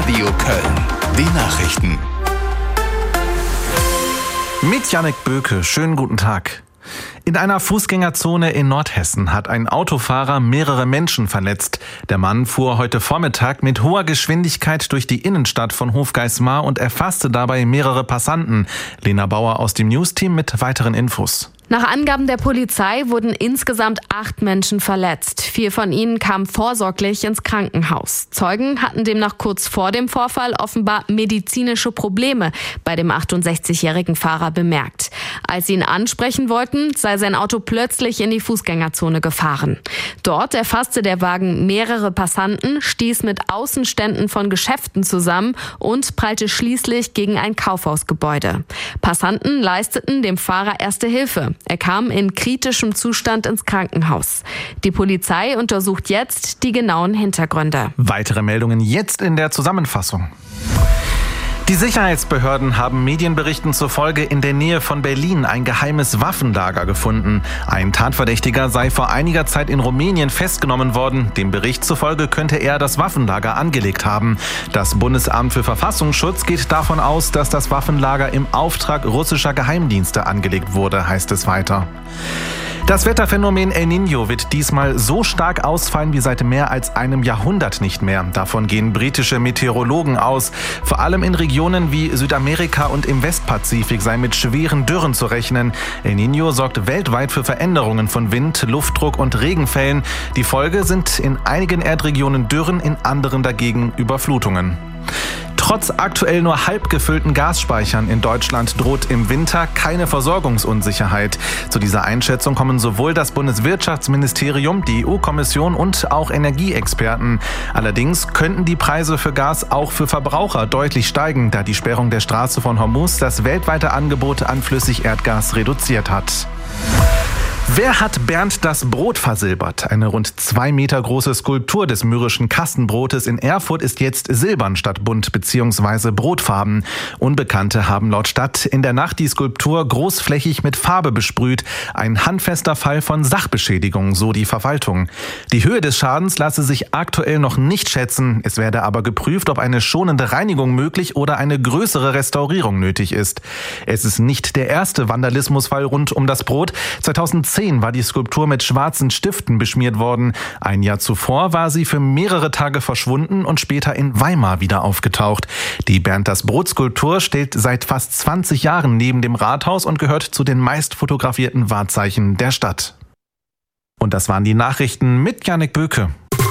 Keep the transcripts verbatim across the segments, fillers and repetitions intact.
Radio Köln. Die Nachrichten. Mit Jannik Böke. Schönen guten Tag. In einer Fußgängerzone in Nordhessen hat ein Autofahrer mehrere Menschen verletzt. Der Mann fuhr heute Vormittag mit hoher Geschwindigkeit durch die Innenstadt von Hofgeismar und erfasste dabei mehrere Passanten. Lena Bauer aus dem Newsteam mit weiteren Infos. Nach Angaben der Polizei wurden insgesamt acht Menschen verletzt. Vier von ihnen kamen vorsorglich ins Krankenhaus. Zeugen hatten demnach kurz vor dem Vorfall offenbar medizinische Probleme bei dem achtundsechzigjährigen Fahrer bemerkt. Als sie ihn ansprechen wollten, sei sein Auto plötzlich in die Fußgängerzone gefahren. Dort erfasste der Wagen mehrere Passanten, stieß mit Außenständen von Geschäften zusammen und prallte schließlich gegen ein Kaufhausgebäude. Passanten leisteten dem Fahrer erste Hilfe. Er kam in kritischem Zustand ins Krankenhaus. Die Polizei untersucht jetzt die genauen Hintergründe. Weitere Meldungen jetzt in der Zusammenfassung. Die Sicherheitsbehörden haben Medienberichten zufolge in der Nähe von Berlin ein geheimes Waffenlager gefunden. Ein Tatverdächtiger sei vor einiger Zeit in Rumänien festgenommen worden. Dem Bericht zufolge könnte er das Waffenlager angelegt haben. Das Bundesamt für Verfassungsschutz geht davon aus, dass das Waffenlager im Auftrag russischer Geheimdienste angelegt wurde, heißt es weiter. Das Wetterphänomen El Niño wird diesmal so stark ausfallen wie seit mehr als einem Jahrhundert nicht mehr. Davon gehen britische Meteorologen aus. Vor allem in Regionen wie Südamerika und im Westpazifik sei mit schweren Dürren zu rechnen. El Niño sorgt weltweit für Veränderungen von Wind, Luftdruck und Regenfällen. Die Folge sind in einigen Erdregionen Dürren, in anderen dagegen Überflutungen. Trotz aktuell nur halb gefüllten Gasspeichern in Deutschland droht im Winter keine Versorgungsunsicherheit. Zu dieser Einschätzung kommen sowohl das Bundeswirtschaftsministerium, die E U-Kommission und auch Energieexperten. Allerdings könnten die Preise für Gas auch für Verbraucher deutlich steigen, da die Sperrung der Straße von Hormuz das weltweite Angebot an Flüssigerdgas reduziert hat. Wer hat Bernd das Brot versilbert? Eine rund zwei Meter große Skulptur des mürrischen Kastenbrotes in Erfurt ist jetzt silbern statt bunt bzw. brotfarben. Unbekannte haben laut Stadt in der Nacht die Skulptur großflächig mit Farbe besprüht. Ein handfester Fall von Sachbeschädigung, so die Verwaltung. Die Höhe des Schadens lasse sich aktuell noch nicht schätzen. Es werde aber geprüft, ob eine schonende Reinigung möglich oder eine größere Restaurierung nötig ist. Es ist nicht der erste Vandalismusfall rund um das Brot. zweitausendzehn war die Skulptur mit schwarzen Stiften beschmiert worden. Ein Jahr zuvor war sie für mehrere Tage verschwunden und später in Weimar wieder aufgetaucht. Die Bernd das Brot-Skulptur steht seit fast zwanzig Jahren neben dem Rathaus und gehört zu den meist fotografierten Wahrzeichen der Stadt. Und das waren die Nachrichten mit Jannik Böke.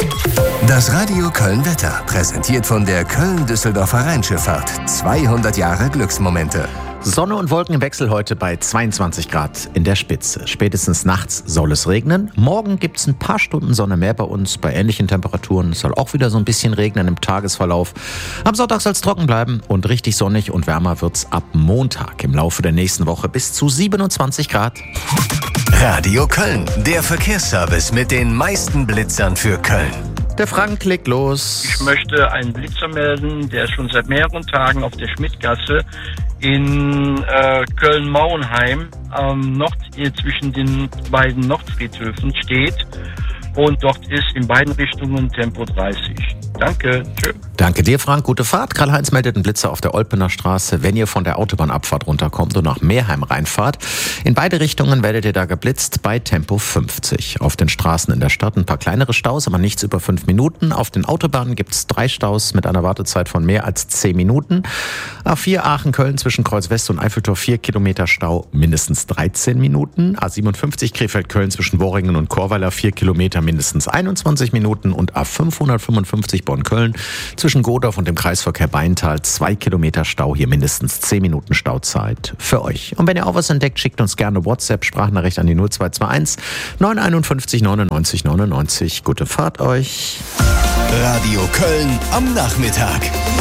Das Radio Köln Wetter, präsentiert von der Köln-Düsseldorfer Rheinschifffahrt. zweihundert Jahre Glücksmomente. Sonne und Wolken im Wechsel heute bei zweiundzwanzig Grad in der Spitze. Spätestens nachts soll es regnen. Morgen gibt es ein paar Stunden Sonne mehr bei uns. Bei ähnlichen Temperaturen. Es soll auch wieder so ein bisschen regnen im Tagesverlauf. Am Sonntag soll es trocken bleiben und richtig sonnig und wärmer wird's ab Montag. Im Laufe der nächsten Woche bis zu siebenundzwanzig Grad. Radio Köln, der Verkehrsservice mit den meisten Blitzern für Köln. Der Frank legt los. Ich möchte einen Blitzer melden, der schon seit mehreren Tagen auf der Schmidtgasse in äh, Köln-Mauenheim ähm, Nord, zwischen den beiden Nordfriedhöfen steht. Und dort ist in beiden Richtungen Tempo dreißig. Danke. Tschö. Danke dir, Frank. Gute Fahrt. Karl-Heinz meldet einen Blitzer auf der Olpener Straße, wenn ihr von der Autobahnabfahrt runterkommt und nach Meerheim reinfahrt. In beide Richtungen werdet ihr da geblitzt bei Tempo fünfzig. Auf den Straßen in der Stadt ein paar kleinere Staus, aber nichts über fünf Minuten. Auf den Autobahnen gibt es drei Staus mit einer Wartezeit von mehr als zehn Minuten. A vier Aachen-Köln zwischen Kreuz West und Eiffeltor vier Kilometer Stau, mindestens dreizehn Minuten. A siebenundfünfzig Krefeld-Köln zwischen Worringen und Chorweiler vier Kilometer, mindestens einundzwanzig Minuten. Und A fünfhundertfünfundfünfzig Bonn-Köln zwischen Godorf und dem Kreisverkehr Beintal zwei Kilometer Stau, hier mindestens zehn Minuten Stauzeit für euch. Und wenn ihr auch was entdeckt, schickt uns gerne WhatsApp-Sprachnachricht an die null zwei zwei eins neun eins fünf neunundneunzig neunundneunzig. Gute Fahrt euch. Radio Köln am Nachmittag.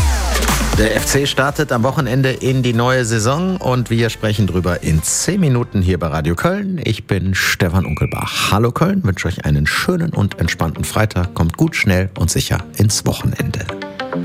Der F C startet am Wochenende in die neue Saison und wir sprechen drüber in zehn Minuten hier bei Radio Köln. Ich bin Stefan Unkelbach. Hallo Köln, wünsche euch einen schönen und entspannten Freitag. Kommt gut, schnell und sicher ins Wochenende.